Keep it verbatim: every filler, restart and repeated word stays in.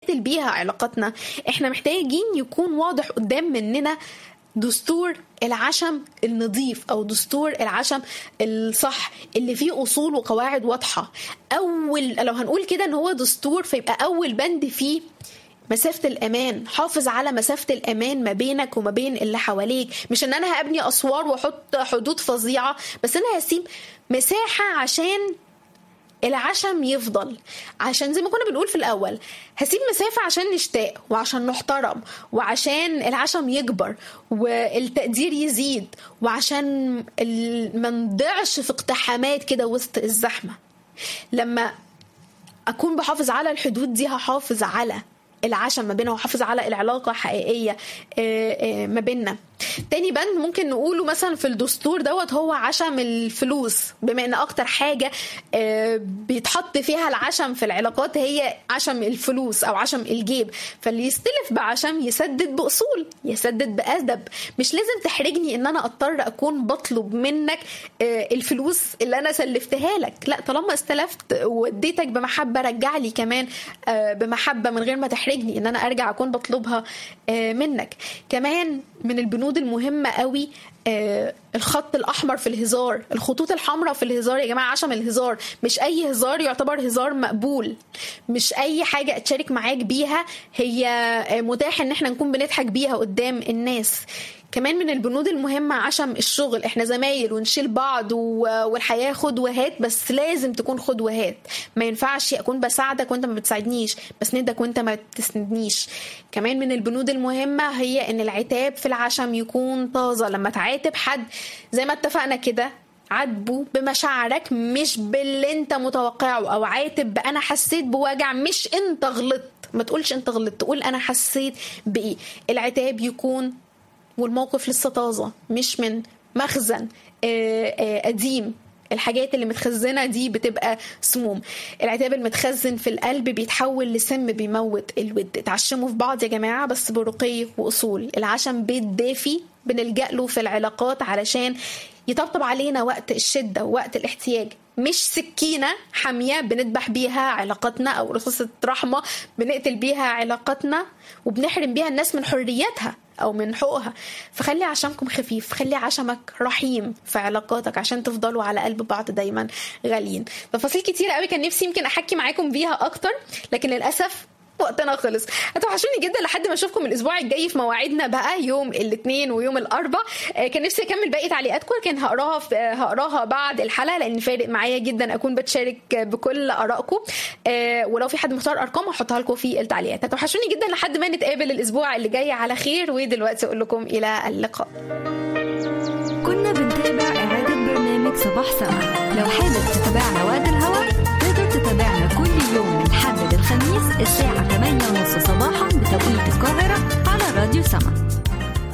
نرتل بيها علاقتنا. احنا محتاجين يكون واضح قدام مننا دستور العشم النظيف او دستور العشم الصح اللي فيه اصول وقواعد واضحة. اول لو هنقول كده ان هو دستور، فيبقى اول بند فيه مسافة الأمان. حافظ على مسافة الأمان ما بينك وما بين اللي حواليك. مش ان انا هبني اسوار واحط حدود فظيعة، بس انا هسيب مساحة عشان العشم يفضل. عشان زي ما كنا بنقول في الأول، هسيب مسافة عشان نشتاق وعشان نحترم وعشان العشم يكبر والتقدير يزيد وعشان ما نضيعش في اقتحامات كده وسط الزحمة. لما أكون بحافظ على الحدود دي هحافظ على العشم ما بيننا وحافظ على العلاقة حقيقية ما بيننا. تاني بند ممكن نقوله مثلا في الدستور دوت هو عشم الفلوس، بما ان اكتر حاجة بيتحط فيها العشم في العلاقات هي عشم الفلوس او عشم الجيب. فاللي يستلف بعشم يسدد بأصول، يسدد بأدب. مش لازم تحرجني ان انا اضطر اكون بطلب منك الفلوس اللي انا سلفتها لك، لا، طالما استلفت واديتك بمحبة رجع لي كمان بمحبة من غير ما تحرجني ان انا ارجع اكون بطلبها منك. كمان من البنود المهمة قوي آه الخط الأحمر في الهزار، الخطوط الحمراء في الهزار يا جماعة. عشم الهزار مش أي هزار يعتبر هزار مقبول، مش أي حاجة أتشارك معاك بيها هي متاح إن احنا نكون بنضحك بيها قدام الناس. كمان من البنود المهمة عشم الشغل. احنا زمايل ونشيل بعض والحياة خد وهات، بس لازم تكون خد وهات. ما ينفعش أكون بساعدك وانت ما بتساعدنيش، بسندك وانت ما تسندنيش. كمان من البنود المهمة هي ان العتاب في العشم يكون طازة. لما تعاتب حد زي ما اتفقنا كده، عاتبه بمشاعرك مش باللي انت متوقعه، او عاتب انا حسيت بوجع مش انت غلطت. ما تقولش انت غلطت، تقول انا حسيت بايه. العتاب يكون والموقف لسه طازة، مش من مخزن قديم. الحاجات اللي متخزنة دي بتبقى سموم. العتاب المتخزن في القلب بيتحول لسم بيموت الود. اتعشموا في بعض يا جماعة بس برقي وأصول. العشم بيت دافي بنلجأ له في العلاقات علشان يطبطب علينا وقت الشدة ووقت الاحتياج، مش سكينة حامية بنذبح بيها علاقتنا أو رصاصة رحمة بنقتل بيها علاقتنا وبنحرم بيها الناس من حريتها أو من حقوقها. فخلي عشمكم خفيف، خلي عشمك رحيم في علاقاتك عشان تفضلوا على قلب بعض دايما غاليين. تفاصيل كتير قوي كان نفسي يمكن أحكي معاكم بيها أكتر، لكن للأسف وقتنا خلص. هتوحشوني جدا لحد ما اشوفكم الاسبوع الجاي في مواعيدنا بقى يوم الاثنين ويوم الاربعاء. كان نفسي اكمل باقي تعليقاتكم، لكن هقراها هقراها بعد الحلقه لان فارق معايا جدا اكون بتشارك بكل ارائكم. ولو في حد مختار ارقام هحطها لكم في التعليقات. هتوحشوني جدا لحد ما نتقابل الاسبوع اللي جاي على خير، ودلوقتي اقول لكم الى اللقاء. كنا بنتابع اعاده برنامج صباح سما. لو حابب تتابعنا وقت الهوا تقدر تتابعنا كل يوم من حد للخميس الساعه